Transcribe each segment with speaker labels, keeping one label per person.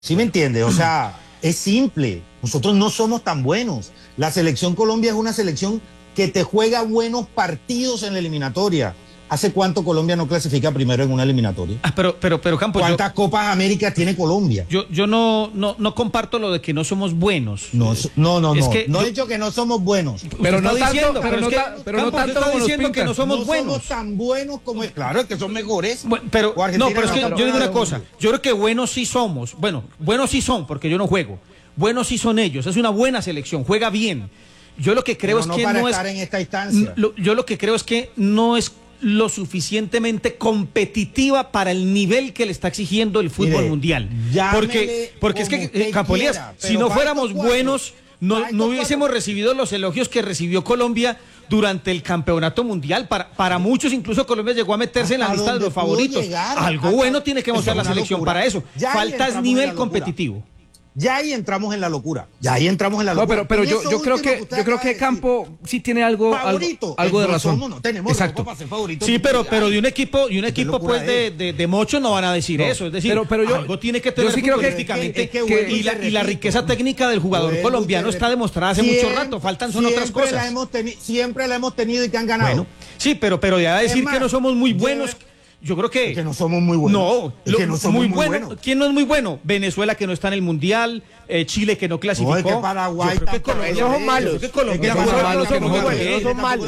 Speaker 1: ¿Sí me entiende? O sea, es simple. Nosotros no somos tan buenos. La selección Colombia es una selección que te juega buenos partidos en la eliminatoria. ¿Hace cuánto Colombia no clasifica primero en una eliminatoria?
Speaker 2: Pero Campos,
Speaker 1: ¿cuántas Copas Américas tiene Colombia?
Speaker 2: Yo no comparto lo de que no somos buenos.
Speaker 1: No,
Speaker 2: es que
Speaker 1: no he dicho que no somos buenos.
Speaker 2: Pero no tanto, pero no tanto como diciendo que no somos buenos.
Speaker 1: No somos tan buenos como es. Claro, es que son mejores.
Speaker 2: Bueno, pero es que yo digo una cosa. Yo creo que buenos sí somos. Bueno, buenos sí son, porque yo no juego. Buenos sí son ellos. Es una buena selección, juega bien. Yo lo que creo es que no es
Speaker 1: en esta instancia.
Speaker 2: Yo lo que creo es que no es lo suficientemente competitiva para el nivel que le está exigiendo el fútbol mundial. Porque es que, Campolías, si no fuéramos buenos, no hubiésemos recibido los elogios que recibió Colombia durante el campeonato mundial. Para muchos, incluso Colombia llegó a meterse en la lista de los favoritos. Algo bueno tiene que mostrar la selección para eso. Falta es nivel competitivo.
Speaker 1: Ya ahí entramos en la locura. No,
Speaker 3: pero yo creo que Campo sí tiene algo de razón.
Speaker 1: No tenemos
Speaker 3: exacto
Speaker 1: para ser favoritos.
Speaker 2: Sí, pero de un equipo pues de mochos no van a decir eso. Es decir,
Speaker 3: pero
Speaker 2: algo tiene que tener
Speaker 3: sí creo
Speaker 2: futbolísticamente y la riqueza técnica del jugador colombiano está demostrada hace mucho rato. Faltan son otras cosas.
Speaker 1: Siempre la hemos tenido y que han ganado.
Speaker 2: Bueno, sí, pero ya decir que no somos muy buenos. Yo creo que
Speaker 1: no somos muy buenos.
Speaker 2: No somos muy buenos. ¿Quién no es muy bueno? Venezuela, que no está en el Mundial, Chile, que no clasificó.
Speaker 1: No, es que Paraguay,
Speaker 3: son malos.
Speaker 2: Son malos.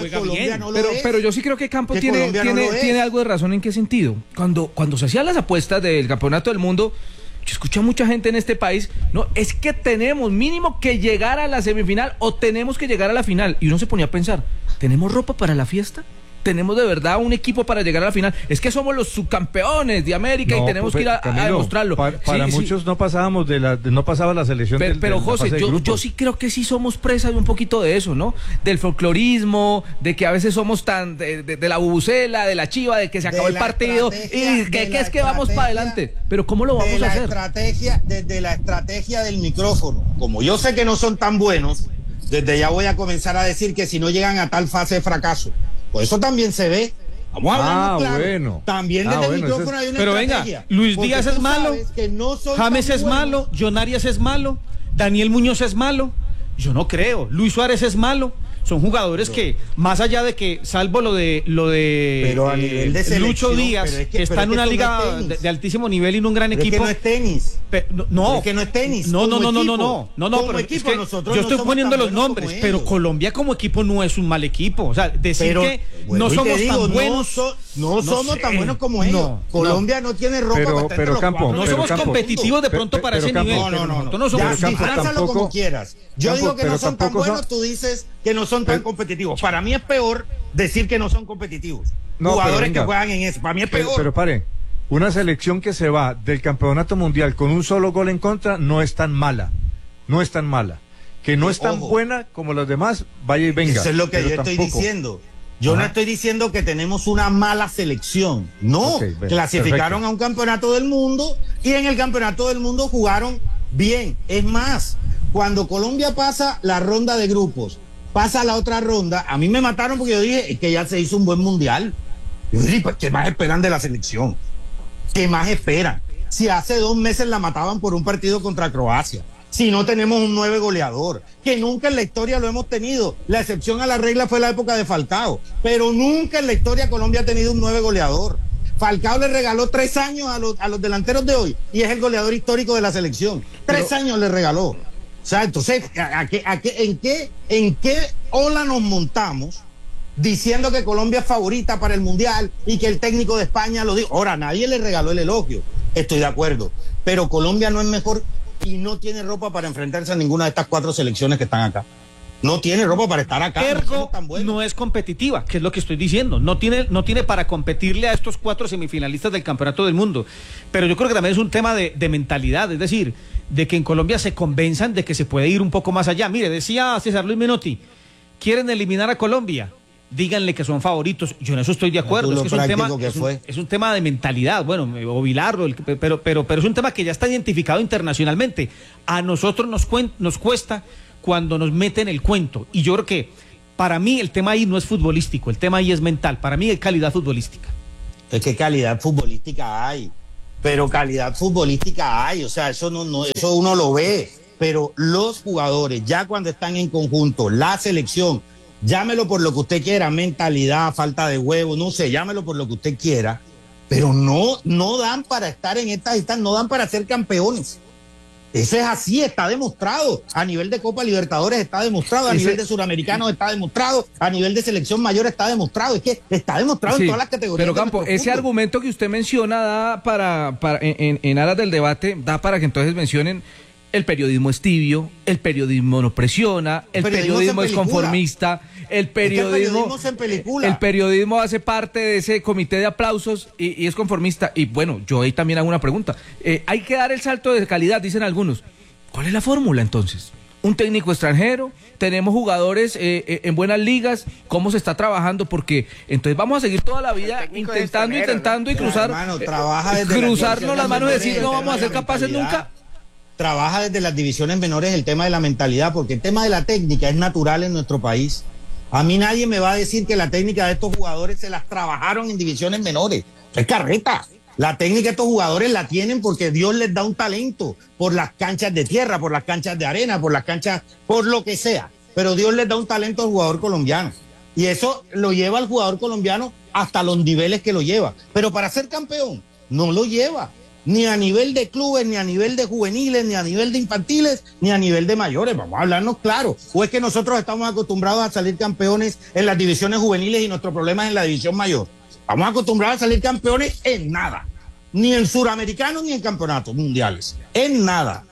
Speaker 3: Pero yo sí creo que Campos tiene algo de razón. ¿En qué sentido? Cuando se hacían las apuestas del Campeonato del Mundo, yo escuché a mucha gente en este país, no, es que tenemos mínimo que llegar a la semifinal o tenemos que llegar a la final. Y uno se ponía a pensar, ¿tenemos ropa para la fiesta? ¿Tenemos de verdad un equipo para llegar a la final? Es que somos los subcampeones de América y tenemos que ir a demostrarlo.
Speaker 4: Para muchos no pasábamos no pasaba la selección
Speaker 3: pero José, yo sí creo que sí somos presa de un poquito de eso, ¿no? Del folclorismo, de que a veces somos tan de la bubucela, de la chiva, de que se acabó el partido y que es que vamos para adelante. Pero ¿cómo lo vamos a hacer?
Speaker 1: Desde la estrategia del micrófono. Como yo sé que no son tan buenos, desde ya voy a comenzar a decir que si no llegan a tal fase de fracaso. Pues eso también se ve. Vamos a hablar claro.
Speaker 4: Bueno.
Speaker 1: También desde el micrófono hay una
Speaker 2: pero
Speaker 1: estrategia.
Speaker 2: Venga, Luis Díaz es malo, James es malo, John Arias es malo, Daniel Muñoz es malo. Yo no creo. Luis Suárez es malo. Son jugadores que, más allá de que, salvo lo de
Speaker 1: pero a nivel de
Speaker 2: Lucho Díaz, que está en una liga de altísimo nivel y en un gran equipo.
Speaker 1: Es que no es tenis.
Speaker 2: No,
Speaker 1: es que no es tenis.
Speaker 2: No, pero
Speaker 1: equipo,
Speaker 2: es que yo estoy poniendo los nombres, pero Colombia como equipo no es un mal equipo. O sea, decir que no somos tan buenos.
Speaker 1: No somos tan buenos como ellos. Colombia no tiene ropa para
Speaker 4: pero Campo,
Speaker 2: no somos competitivos de pronto para ese nivel.
Speaker 1: No somos. Disfrázalo como quieras. Yo digo que no son tan buenos, tú dices que no son tan competitivos. Para mí es peor decir que no son competitivos. Jugadores que juegan en eso. Para mí es peor.
Speaker 4: Pero pare, una selección que se va del campeonato mundial con un solo gol en contra no es tan mala. No es tan mala. Que no es tan buena como los demás, vaya y venga.
Speaker 1: Eso es lo que yo estoy diciendo. Yo no estoy diciendo que tenemos una mala selección. No, clasificaron a un campeonato del mundo y en el campeonato del mundo jugaron bien. Es más, cuando Colombia pasa la ronda de grupos, pasa la otra ronda, a mí me mataron porque yo dije que ya se hizo un buen mundial. Yo dije, pues, ¿qué más esperan de la selección? ¿Qué más esperan? Si hace 2 meses la mataban por un partido contra Croacia, si no tenemos un 9 goleador, que nunca en la historia lo hemos tenido. La excepción a la regla fue la época de Falcao, pero nunca en la historia Colombia ha tenido un 9 goleador. Falcao le regaló 3 años a los delanteros de hoy y es el goleador histórico de la selección. 3 años le regaló. O sea, entonces, ¿en qué ola nos montamos diciendo que Colombia es favorita para el Mundial y que el técnico de España lo dijo? Ahora, nadie le regaló el elogio, estoy de acuerdo, pero Colombia no es mejor y no tiene ropa para enfrentarse a ninguna de estas 4 selecciones que están acá. No tiene ropa para estar acá.
Speaker 2: Ergo, no es competitiva, que es lo que estoy diciendo. No tiene para competirle a estos 4 semifinalistas del Campeonato del Mundo. Pero yo creo que también es un tema de mentalidad, es decir, de que en Colombia se convenzan de que se puede ir un poco más allá. Mire, decía César Luis Menotti, quieren eliminar a Colombia, díganle que son favoritos. Yo en eso estoy de acuerdo. Es que es un tema de mentalidad, bueno, o Bilardo, pero es un tema que ya está identificado internacionalmente. A nosotros nos cuesta cuando nos meten el cuento. Y yo creo que para mí el tema ahí no es futbolístico, el tema ahí es mental. Para mí es calidad futbolística.
Speaker 1: Es que calidad futbolística hay. pero calidad futbolística hay, o sea, eso eso uno lo ve, pero los jugadores, ya cuando están en conjunto, la selección, llámelo por lo que usted quiera, mentalidad, falta de huevo, no sé, llámelo por lo que usted quiera, pero no dan para estar en estas instancias, no dan para ser campeones. Eso es así, está demostrado. A nivel de Copa Libertadores está demostrado, a nivel de Suramericanos está demostrado, a nivel de selección mayor está demostrado. Es que está demostrado en todas las categorías.
Speaker 3: Pero Campo, ese argumento que usted menciona da para en aras del debate, da para que entonces mencionen el periodismo es tibio, el periodismo no presiona, el periodismo es conformista, el periodismo hace parte de ese comité de aplausos y es conformista. Y bueno, yo ahí también hago una pregunta. Hay que dar el salto de calidad, dicen algunos. ¿Cuál es la fórmula entonces? ¿Un técnico extranjero? ¿Tenemos jugadores en buenas ligas? ¿Cómo se está trabajando? Porque entonces vamos a seguir toda la vida intentando y cruzarnos las manos y decir no vamos a ser capaces nunca.
Speaker 1: Trabaja desde las divisiones menores el tema de la mentalidad, porque el tema de la técnica es natural en nuestro país. A mí nadie me va a decir que la técnica de estos jugadores se las trabajaron en divisiones menores. Es carreta. La técnica de estos jugadores la tienen porque Dios les da un talento por las canchas de tierra, por las canchas de arena, por las canchas, por lo que sea. Pero Dios les da un talento al jugador colombiano. Y eso lo lleva al jugador colombiano hasta los niveles que lo lleva. Pero para ser campeón, no lo lleva. Ni a nivel de clubes, ni a nivel de juveniles, ni a nivel de infantiles, ni a nivel de mayores. Vamos a hablarnos claro. ¿O es que nosotros estamos acostumbrados a salir campeones en las divisiones juveniles y nuestro problema es en la división mayor? Estamos acostumbrados a salir campeones en nada. Ni en suramericanos ni en campeonatos mundiales. En nada.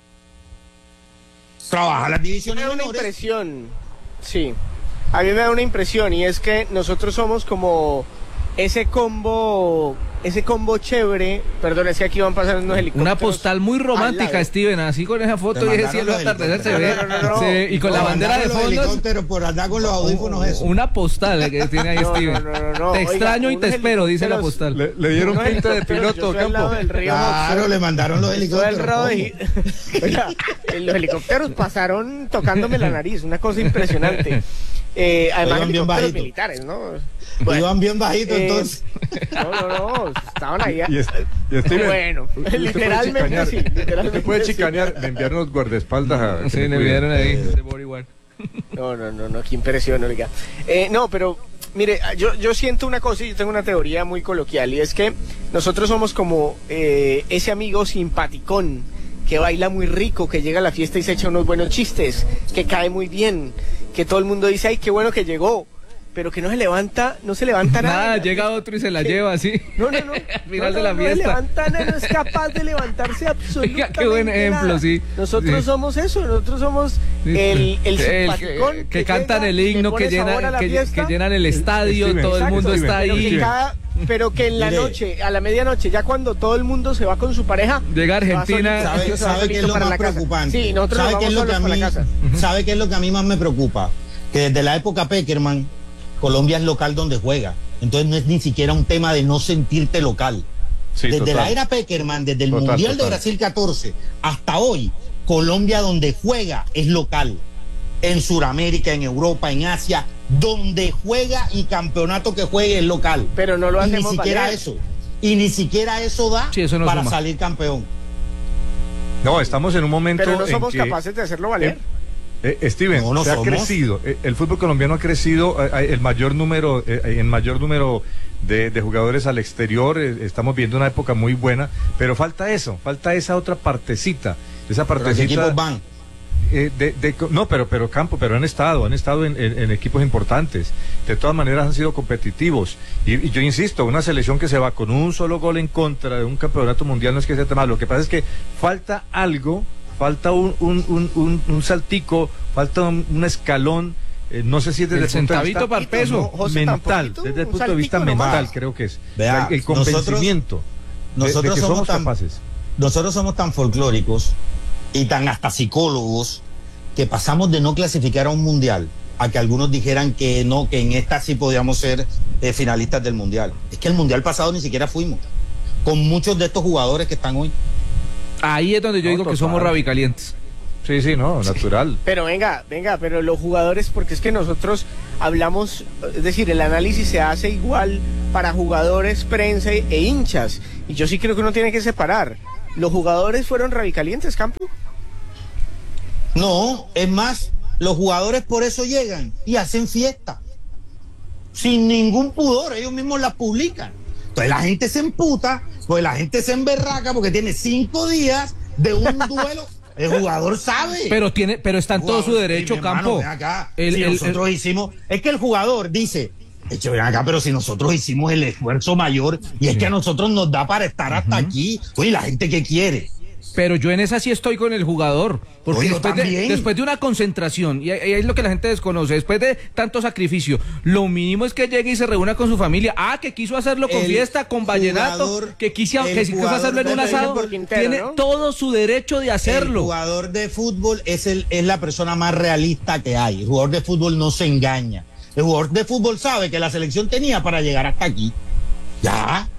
Speaker 1: Trabaja las divisiones menores.
Speaker 5: Me da una impresión, sí. A mí me da una impresión y es que nosotros somos como ese combo chévere, perdón, es que aquí van pasando unos helicópteros.
Speaker 3: Una postal muy romántica, Steven, así con esa foto y ese cielo atardecer se ve, y con la bandera de fondo.
Speaker 1: Por andar con los audífonos eso.
Speaker 3: Una postal que tiene ahí Steven. Te extraño y te espero, dice la postal.
Speaker 4: Le dieron pinta de piloto, Campo.
Speaker 1: Claro, le mandaron los helicópteros.
Speaker 5: Oiga, los helicópteros pasaron tocándome la nariz, una cosa impresionante. Además helicópteros militares, ¿no?
Speaker 1: Bueno, iban bien bajitos entonces.
Speaker 5: No, estaban ahí.
Speaker 4: Bueno,
Speaker 5: literalmente sí.
Speaker 4: Usted puede chicanear, me enviaron los guardaespaldas.
Speaker 3: Sí, me enviaron ahí de bodyguard.
Speaker 5: No, qué impresión, oiga. No, pero mire, yo siento una cosa y yo tengo una teoría muy coloquial y es que nosotros somos como ese amigo simpaticón que baila muy rico, que llega a la fiesta y se echa unos buenos chistes, que cae muy bien, que todo el mundo dice, ay, qué bueno que llegó, pero que no se levanta nada.
Speaker 3: Llega otro y se la lleva así.
Speaker 5: No.
Speaker 3: Al final de la fiesta.
Speaker 5: No se levanta nada, no es capaz de levantarse absolutamente.
Speaker 3: Oiga, qué buen ejemplo,
Speaker 5: nada.
Speaker 3: Sí.
Speaker 5: Nosotros somos eso, nosotros somos el simpaticón
Speaker 3: que cantan el himno, que llenan el estadio,
Speaker 5: Steven,
Speaker 3: todo el mundo está ahí.
Speaker 5: Pero que en la noche, a la medianoche, ya cuando todo el mundo se va con su pareja,
Speaker 3: llega a Argentina.
Speaker 1: ¿Sabe qué es lo más preocupante?
Speaker 5: Sí, nosotros ¿Sabe qué es lo que a mí,
Speaker 1: ¿Sabe qué es lo que a mí más me preocupa? Que desde la época Pekerman, Colombia es local donde juega. Entonces no es ni siquiera un tema de no sentirte local. Sí, desde la era Pekerman, desde el Mundial de Brasil 14 hasta hoy, Colombia donde juega es local. En Sudamérica, en Europa, en Asia, donde juega y campeonato que juegue es local.
Speaker 5: Pero no lo hacemos
Speaker 1: ni siquiera eso da
Speaker 3: eso no
Speaker 1: para salir campeón.
Speaker 4: No, estamos en un momento.
Speaker 5: Pero no somos capaces de hacerlo valer.
Speaker 4: Steven, se ha crecido. El fútbol colombiano ha crecido en mayor número de jugadores al exterior. Estamos viendo una época muy buena, pero falta esa otra partecita. Esa partecita.
Speaker 1: ¿Los equipos van?
Speaker 4: Pero han estado en equipos importantes. De todas maneras han sido competitivos. Y yo insisto, una selección que se va con un solo gol en contra de un campeonato mundial no es que sea tema. Lo que pasa es que falta algo, falta un saltico, falta un escalón. No sé si es desde
Speaker 3: el centavito para el peso
Speaker 4: mental, desde el punto de vista mental, creo que es.
Speaker 1: Vea,
Speaker 4: el convencimiento
Speaker 1: nosotros
Speaker 4: de que somos capaces.
Speaker 1: Nosotros somos tan folclóricos y tan hasta psicólogos que pasamos de no clasificar a un mundial a que algunos dijeran que no, que en esta sí podíamos ser finalistas del mundial. Es que el mundial pasado ni siquiera fuimos, con muchos de estos jugadores que están hoy.
Speaker 3: Ahí es donde yo digo que somos rabicalientes.
Speaker 4: Sí, no, natural.
Speaker 5: Pero venga, pero los jugadores, porque es que nosotros hablamos, es decir, el análisis se hace igual para jugadores, prensa e hinchas. Y yo sí creo que uno tiene que separar. ¿Los jugadores fueron rabicalientes, Campo?
Speaker 1: No, es más, los jugadores por eso llegan y hacen fiesta. Sin ningún pudor, ellos mismos las publican. Entonces la gente se emputa, pues la gente se emberraca porque tiene 5 días de un duelo. El jugador sabe.
Speaker 3: Pero está en todo su derecho, sí, Campo.
Speaker 1: Acá, nosotros hicimos, es que el jugador dice, ven acá, pero si nosotros hicimos el esfuerzo mayor y es que a nosotros nos da para estar hasta aquí, oye, la gente que quiere.
Speaker 3: Pero yo en esa sí estoy con el jugador, porque después de una concentración, y es lo que la gente desconoce, después de tanto sacrificio, lo mínimo es que llegue y se reúna con su familia. Que quiso hacerlo con fiesta, con vallenato, que quiso hacerlo en un asado, tiene todo su derecho de hacerlo.
Speaker 1: El jugador de fútbol es la persona más realista que hay. El jugador de fútbol no se engaña. El jugador de fútbol sabe que la selección tenía para llegar hasta aquí. Ya,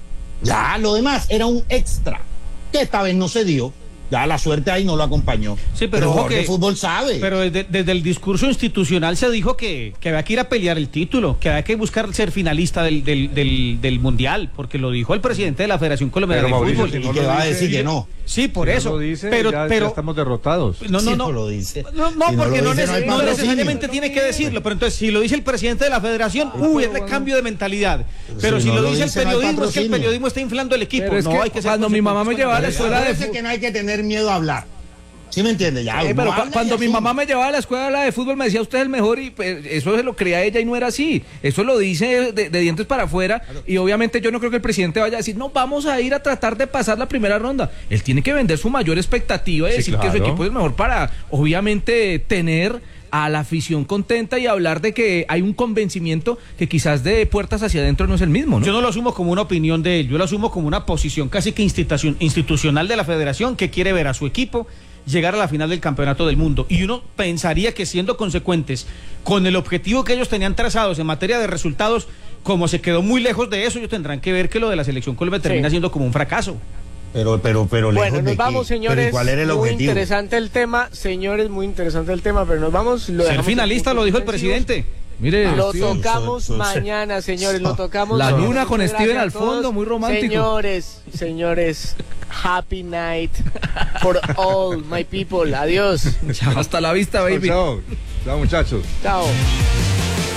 Speaker 1: lo demás era un extra, que esta vez no se dio. Ya la suerte ahí no lo acompañó.
Speaker 2: Sí, pero
Speaker 1: el jugador de fútbol sabe.
Speaker 2: Pero desde el discurso institucional se dijo que había que ir a pelear el título, que había que buscar ser finalista del Mundial, porque lo dijo el presidente de la Federación Colombiana de Fútbol.
Speaker 1: Y que va a decir que no.
Speaker 2: Sí, por eso.
Speaker 4: No lo dice, pero ya estamos derrotados.
Speaker 2: No
Speaker 1: lo dice.
Speaker 2: Porque no necesariamente tiene que decirlo, pero entonces si lo dice el presidente de la Federación, es el cambio de mentalidad. Pero si lo dice el periodismo, es que el periodismo está inflando el equipo.
Speaker 3: Pero hay que cuando mi mamá me llevaba a la escuela de fútbol,
Speaker 1: que no hay que tener miedo a hablar. ¿Sí me entiende?
Speaker 3: Pero cuando mi mamá me llevaba a la escuela de fútbol me decía usted es el mejor, y pues, eso se lo creía ella y no era así. Eso lo dice de dientes para afuera, y obviamente yo no creo que el presidente vaya a decir, no, vamos a ir a tratar de pasar la primera ronda. Él tiene que vender su mayor expectativa y decir que su equipo es mejor para, obviamente, tener a la afición contenta y hablar de que hay un convencimiento que quizás de puertas hacia adentro no es el mismo, ¿no?
Speaker 2: Yo no lo asumo como una opinión de él, yo lo asumo como una posición casi que institucional de la federación, que quiere ver a su equipo llegar a la final del campeonato del mundo. Y uno pensaría que, siendo consecuentes con el objetivo que ellos tenían trazados en materia de resultados, como se quedó muy lejos de eso, ellos tendrán que ver que lo de la selección Colombia termina siendo como un fracaso.
Speaker 1: Pero
Speaker 5: bueno, nos vamos, señores.
Speaker 1: ¿Cuál era el objetivo?
Speaker 5: Muy interesante el tema, señores, muy interesante el tema, pero nos vamos.
Speaker 2: Ser finalista, lo dijo el presidente.
Speaker 3: Mire,
Speaker 5: lo tocamos mañana, señores, lo tocamos.
Speaker 3: La luna con Steven al fondo, muy romántico.
Speaker 5: Señores, happy night for all my people. Adiós.
Speaker 3: Hasta la vista, baby.
Speaker 4: Chao, muchachos.
Speaker 5: Chao.